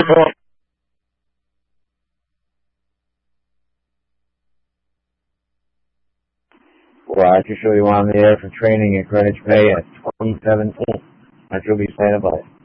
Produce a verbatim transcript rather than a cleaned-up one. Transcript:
Well, I can show you on the air for training at Greenwich Bay at twenty seventeen. I shall be standing by.